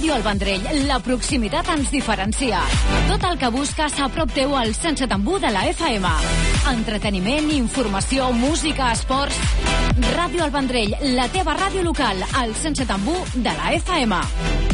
Ràdio El Vendrell, la proximitat ens diferencia. Tot el que busques a prop teu al 107.1 de la FM. Entreteniment, informació, música, esports... Ràdio El Vendrell, la teva ràdio local, al 107.1 de la FM.